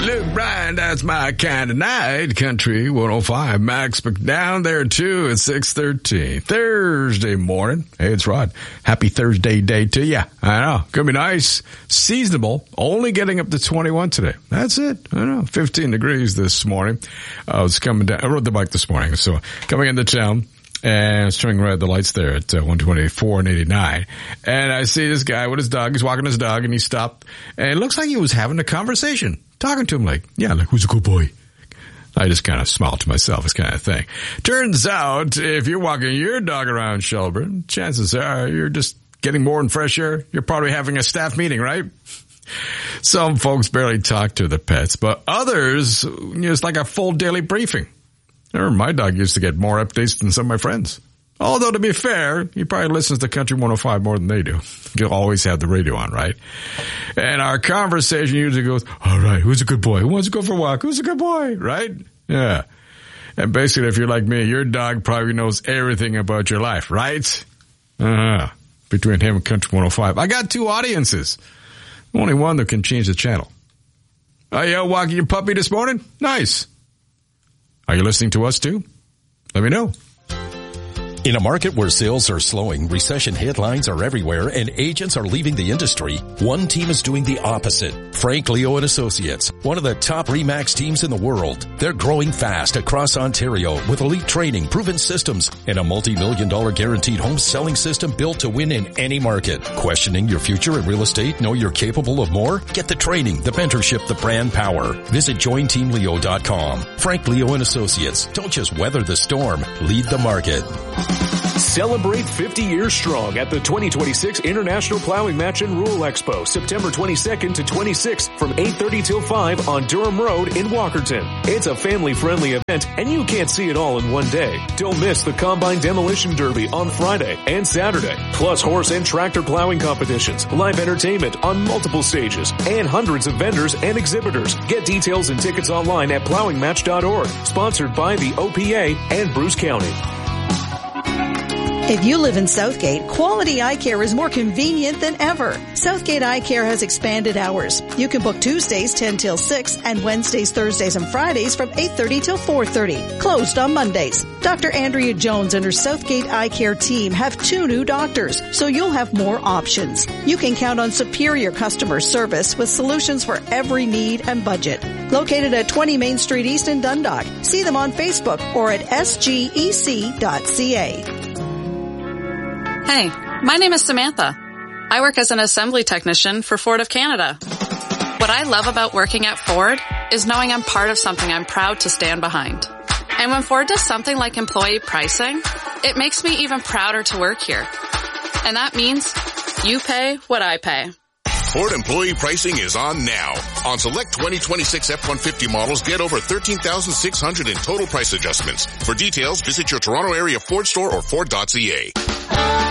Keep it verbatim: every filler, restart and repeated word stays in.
Luke Bryan, that's my kind of night. Country one oh five. Max McDowell there too at six thirteen. Thursday morning. Hey, it's Rod. Happy Thursday day to you. I know. Gonna be nice. Seasonable. Only getting up to twenty-one today. That's it. I know. fifteen degrees this morning. I was coming down. I rode the bike this morning. So coming into town. And I was turning red the lights there at uh, one twenty-four and eighty-nine. And I see this guy with his dog. He's walking his dog and he stopped. And it looks like he was having a conversation. Talking to him like, yeah, like, who's a good boy? I just kind of smiled to myself, this kind of thing. Turns out, if you're walking your dog around Shelburne, chances are you're just getting more than fresh air. You're probably having a staff meeting, right? Some folks barely talk to the pets, but others, you know, it's like a full daily briefing. Or my dog used to get more updates than some of my friends. Although, to be fair, he probably listens to Country one oh five more than they do. You'll always have the radio on, right? And our conversation usually goes, all right, who's a good boy? Who wants to go for a walk? Who's a good boy? Right? Yeah. And basically, if you're like me, your dog probably knows everything about your life, right? Uh-huh. Between him and Country one oh five. I got two audiences. Only one that can change the channel. Are you out walking your puppy this morning? Nice. Are you listening to us too? Let me know. In a market where sales are slowing, recession headlines are everywhere, and agents are leaving the industry, one team is doing the opposite. Frank Leo and Associates, one of the top RE/MAX teams in the world. They're growing fast across Ontario with elite training, proven systems, and a multi-million dollar guaranteed home selling system built to win in any market. Questioning your future in real estate? Know you're capable of more? Get the training, the mentorship, the brand power. Visit join team leo dot com. Frank Leo and Associates. Don't just weather the storm. Lead the market. Celebrate fifty years strong at the twenty twenty-six International Plowing Match and Rule Expo, September twenty-second to twenty-sixth from eight thirty till five on Durham Road in Walkerton. It's a family-friendly event, and you can't see it all in one day. Don't miss the Combine Demolition Derby on Friday and Saturday, plus horse and tractor plowing competitions, live entertainment on multiple stages, and hundreds of vendors and exhibitors. Get details and tickets online at plowing match dot org, sponsored by the O P A and Bruce County. If you live in Southgate, Quality Eye Care is more convenient than ever. Southgate Eye Care has expanded hours. You can book Tuesdays ten till six and Wednesdays, Thursdays, and Fridays from eight thirty till four thirty. Closed on Mondays. Doctor Andrea Jones and her Southgate Eye Care team have two new doctors, so you'll have more options. You can count on superior customer service with solutions for every need and budget. Located at twenty Main Street East in Dundalk. See them on Facebook or at s g e c dot c a. Hey, my name is Samantha. I work as an assembly technician for Ford of Canada. What I love about working at Ford is knowing I'm part of something I'm proud to stand behind. And when Ford does something like employee pricing, it makes me even prouder to work here. And that means you pay what I pay. Ford employee pricing is on now. On select twenty twenty-six F one fifty models, get over thirteen thousand six hundred in total price adjustments. For details, visit your Toronto area Ford store or Ford dot c a.